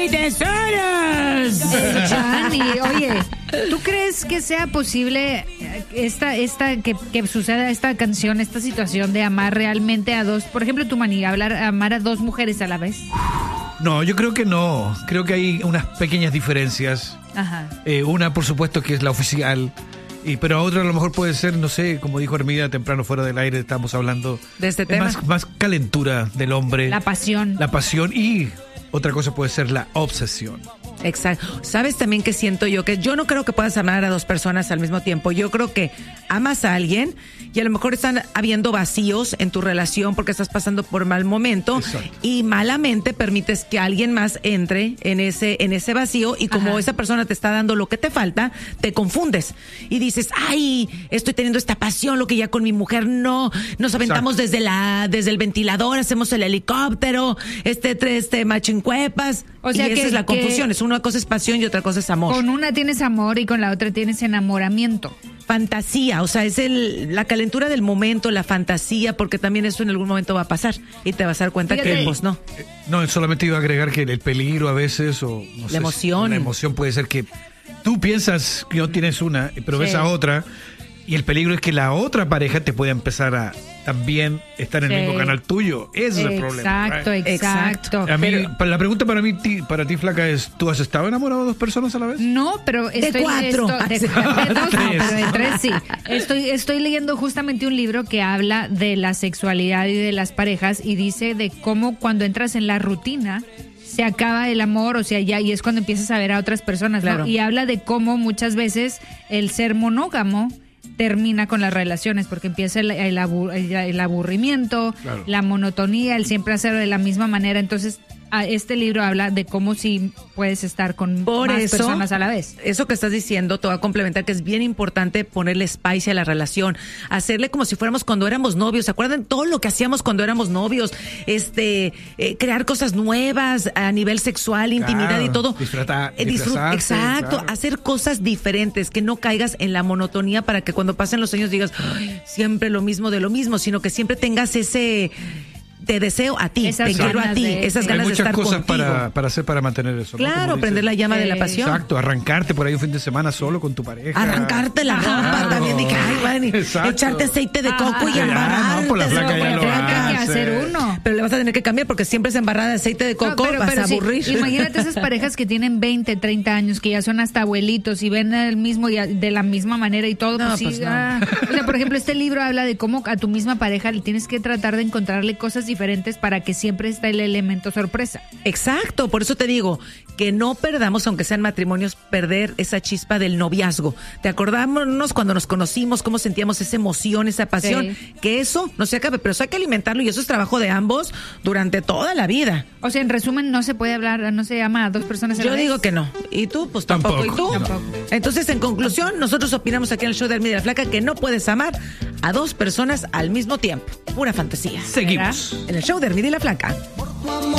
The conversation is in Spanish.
mi tesoros! Johnny, oye, ¿tú crees que sea posible que suceda esta canción, esta situación de amar realmente a dos, por ejemplo, tú, Manny, amar a dos mujeres a la vez? No, yo creo que no. Creo que hay unas pequeñas diferencias. Ajá. Una, por supuesto, que es la oficial. Pero otra a lo mejor puede ser, no sé, como dijo Hermida temprano fuera del aire, estamos hablando de este tema. Más calentura del hombre. La pasión. La pasión y otra cosa puede ser la obsesión. Exacto. ¿Sabes también que siento yo? Que yo no creo que puedas amar a dos personas al mismo tiempo. Yo creo que amas a alguien y a lo mejor están habiendo vacíos en tu relación porque estás pasando por mal momento. Exacto. Y malamente permites que alguien más entre en ese vacío y como esa persona te está dando lo que te falta, te confundes y dices, ay, estoy teniendo esta pasión, lo que ya con mi mujer no. Nos aventamos desde el ventilador, hacemos el helicóptero, machincuepas. O sea, y esa es la confusión. Una cosa es pasión y otra cosa es amor. Con una tienes amor y con la otra tienes enamoramiento. Fantasía, o sea, es la calentura del momento, la fantasía, porque también eso en algún momento va a pasar y te vas a dar cuenta que pues no. No, solamente iba a agregar que el peligro a veces o no sé, emoción. La emoción puede ser que tú piensas que no tienes una, pero ves a otra y el peligro es que la otra pareja te pueda empezar a también estar en el mismo canal tuyo. Ese es el problema. Exacto. A mí, la pregunta para ti, Flaca, es, ¿tú has estado enamorado de dos personas a la vez? No, pero de cuatro. De dos, no, pero de tres sí. Estoy leyendo justamente un libro que habla de la sexualidad y de las parejas y dice de cómo cuando entras en la rutina se acaba el amor, o sea, y es cuando empiezas a ver a otras personas, ¿no? Y habla de cómo muchas veces el ser monógamo termina con las relaciones porque empieza el aburrimiento, la monotonía, el siempre hacerlo de la misma manera. Entonces este libro habla de cómo si puedes estar con más personas a la vez. Eso que estás diciendo te va a complementar que es bien importante ponerle spice a la relación, hacerle como si fuéramos cuando éramos novios. ¿Se acuerdan todo lo que hacíamos cuando éramos novios? Crear cosas nuevas a nivel sexual, intimidad y todo. Exacto, hacer cosas diferentes, que no caigas en la monotonía para que cuando pasen los años digas, ay, siempre lo mismo de lo mismo, sino que siempre tengas ese te deseo a ti, te quiero a ti, esas ganas de estar contigo. Hay muchas cosas para hacer para mantener eso, ¿no? Claro, prender la llama de la pasión. Exacto, arrancarte por ahí un fin de semana solo con tu pareja. Arrancarte la ropa también, dije, ay, Manny, echarte aceite de coco y embarrarte. No, por la Flaca ya lo hay que hacer uno. Pero le vas a tener que cambiar porque siempre es embarrada de aceite de coco, vas a aburrir. Sí, imagínate esas parejas que tienen 20, 30 años, que ya son hasta abuelitos y ven el mismo y de la misma manera y todo. No, pues sí, no. O sea, por ejemplo, este libro habla de cómo a tu misma pareja le tienes que tratar de encontrarle cosas diferentes para que siempre está el elemento sorpresa. Exacto, por eso te digo que no perdamos, aunque sean matrimonios, perder esa chispa del noviazgo. ¿Te acordamos cuando nos conocimos, cómo sentíamos esa emoción, esa pasión? Sí. Que eso no se acabe, pero eso hay que alimentarlo y eso es trabajo de ambos durante toda la vida. O sea, en resumen, no se puede hablar, no se ama a dos personas a la vez. Yo digo que no. ¿Y tú? Pues tampoco. ¿Y tú? Tampoco. Entonces, en conclusión, nosotros opinamos aquí en el show de Hermida y la Flaca que no puedes amar a dos personas al mismo tiempo. Pura fantasía. Seguimos. En el show de Hermida y la Flaca.